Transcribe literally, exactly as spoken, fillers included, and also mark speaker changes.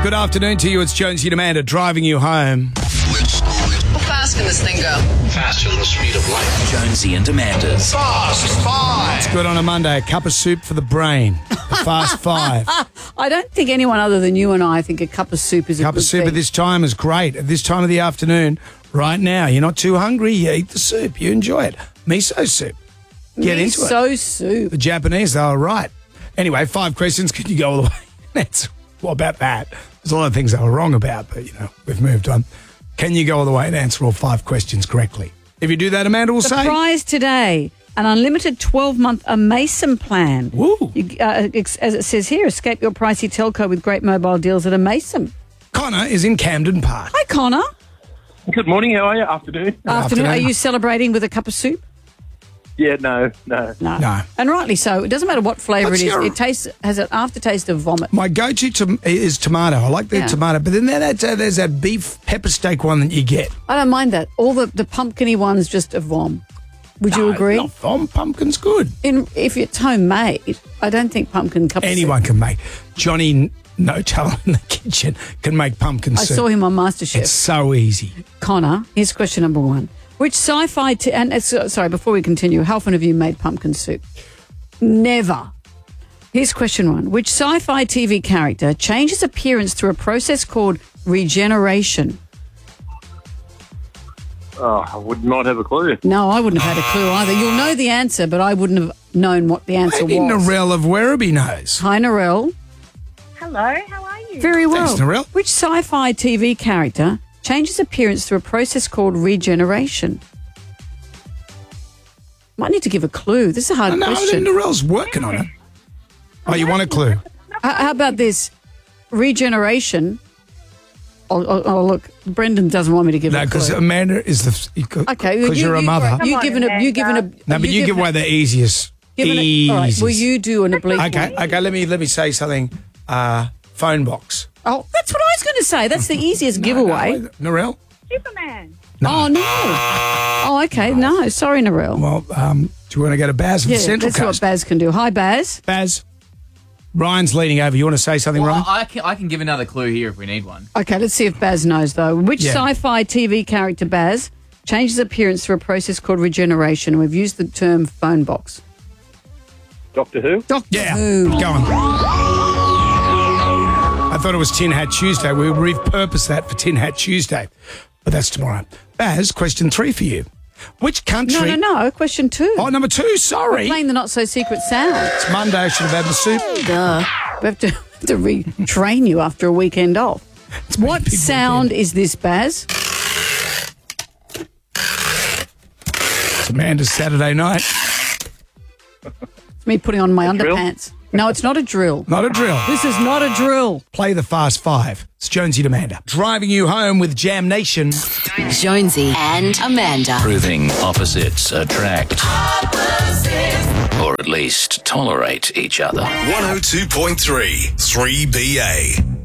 Speaker 1: Good afternoon to you. It's Jonesy and Amanda driving you home.
Speaker 2: How fast can this thing go?
Speaker 3: Faster than the speed of light.
Speaker 4: Jonesy and Amanda's
Speaker 3: Fast Five.
Speaker 1: It's good on a Monday. A cup of soup for the brain. The Fast Five.
Speaker 5: I don't think anyone other than you and I think a cup of soup is a
Speaker 1: Cup
Speaker 5: good
Speaker 1: of soup
Speaker 5: thing.
Speaker 1: at this time is great. At this time of the afternoon, right now, you're not too hungry. You eat the soup. You enjoy it. Miso soup. Get into it.
Speaker 5: Miso soup.
Speaker 1: The Japanese, they were right. Anyway, five questions. Could you go all the way? That's what about that? There's a lot of things they were wrong about, but, you know, we've moved on. Can you go all the way and answer all five questions correctly? If you do that, Amanda will
Speaker 5: The
Speaker 1: say...
Speaker 5: prize today, an unlimited twelve-month Amason plan.
Speaker 1: Woo.
Speaker 5: You, uh, ex- as it says here, escape your pricey telco with great mobile deals at Amason.
Speaker 1: Connor is in Camden Park.
Speaker 5: Hi, Connor.
Speaker 6: Good morning, how are you? Afternoon.
Speaker 5: Afternoon.
Speaker 1: afternoon.
Speaker 5: Are you celebrating with a cup of soup?
Speaker 6: Yeah, no, no.
Speaker 5: No.
Speaker 1: No.
Speaker 5: And rightly so. It doesn't matter what flavour
Speaker 1: What's
Speaker 5: it is.
Speaker 1: your-
Speaker 5: It tastes has an aftertaste of vomit.
Speaker 1: My go-to to, is tomato. I like the
Speaker 5: Yeah.
Speaker 1: tomato. But then there's, uh, there's that beef pepper steak one that you get.
Speaker 5: I don't mind that. All the, the pumpkin-y ones just a vom. Would you
Speaker 1: No,
Speaker 5: agree?
Speaker 1: Not from pumpkin's good.
Speaker 5: In, if it's homemade, I don't think pumpkin cup of
Speaker 1: Anyone
Speaker 5: soup.
Speaker 1: can make. Johnny No Talent in the Kitchen can make pumpkin
Speaker 5: I
Speaker 1: soup.
Speaker 5: saw him on MasterChef.
Speaker 1: It's so easy.
Speaker 5: Connor, here's question number one. Which sci-fi... T- and uh, so- Sorry, before we continue, how often have you made pumpkin soup? Never. Here's question one. Which sci-fi T V character changes appearance through a process called regeneration?
Speaker 6: Oh, I would not have a clue.
Speaker 5: No, I wouldn't have had a clue either. You'll know the answer, but I wouldn't have known what the answer
Speaker 1: Maybe
Speaker 5: was.
Speaker 1: Narelle of Werribee knows.
Speaker 5: Hi, Narelle.
Speaker 7: Hello, how are you?
Speaker 5: Very well.
Speaker 1: Thanks, Narelle.
Speaker 5: Which sci-fi T V character changes appearance through a process called regeneration? Might need to give a clue. This is a hard
Speaker 1: I know,
Speaker 5: question.
Speaker 1: Narelle's working on it. Oh, you want a clue?
Speaker 5: How, how about this? Regeneration. Oh, oh, oh, look, Brendan doesn't want me to give
Speaker 1: No,
Speaker 5: a
Speaker 1: because
Speaker 5: clue.
Speaker 1: Amanda is the...
Speaker 5: Okay,
Speaker 1: Because
Speaker 5: you-
Speaker 1: you're a
Speaker 5: you-
Speaker 1: mother.
Speaker 5: You
Speaker 7: Come
Speaker 5: given
Speaker 7: on,
Speaker 5: a, you given a.
Speaker 7: Amanda.
Speaker 1: No, but you, give
Speaker 5: given
Speaker 1: away the easiest.
Speaker 5: given a- all right,
Speaker 1: Easiest.
Speaker 5: will you do an oblique
Speaker 1: Okay,
Speaker 5: one?
Speaker 1: okay, let me, let me say something. Uh, phone box.
Speaker 5: Oh, that's what I was going to say. That's the easiest giveaway.
Speaker 1: No, no, Narelle?
Speaker 7: Superman.
Speaker 5: Oh, no. Oh, okay. No, sorry, Narelle.
Speaker 1: Well, um, do you want to go to Baz from
Speaker 5: Yeah,
Speaker 1: the Central
Speaker 5: that's what
Speaker 1: Coast?
Speaker 5: Baz can do. Hi, Baz.
Speaker 1: Baz, Ryan's leaning over. You want to say something,
Speaker 8: Well,
Speaker 1: Ryan?
Speaker 8: I, can, I can give another clue here if we need one.
Speaker 5: Okay, let's see if Baz knows, though. Which
Speaker 1: Yeah.
Speaker 5: sci-fi T V character, Baz, changes appearance through a process called regeneration? We've used the term phone box.
Speaker 6: Doctor Who?
Speaker 5: Doctor
Speaker 1: Yeah,
Speaker 5: Who.
Speaker 1: go on. I thought it was Tin Hat Tuesday. We repurposed that for Tin Hat Tuesday, but that's tomorrow. Baz, question three for you. Which country...
Speaker 5: No, no, no. Question two.
Speaker 1: Oh, number two, sorry.
Speaker 5: Playing the not-so-secret sound.
Speaker 1: It's Monday. I should have had the soup.
Speaker 5: Duh. We have to, to retrain you after a weekend off.
Speaker 1: It's been a
Speaker 5: What
Speaker 1: big
Speaker 5: sound
Speaker 1: weekend.
Speaker 5: is this, Baz?
Speaker 1: It's Amanda's Saturday night.
Speaker 5: It's me putting on my
Speaker 6: drill?
Speaker 5: underpants. No, it's not a drill.
Speaker 1: Not a drill.
Speaker 5: This is not a drill.
Speaker 1: Play the Fast Five. It's Jonesy and Amanda. Driving you home with Jam Nation.
Speaker 2: Jonesy and Amanda.
Speaker 4: proving opposites attract. Or at least tolerate each other.
Speaker 9: one oh two point three, three B A.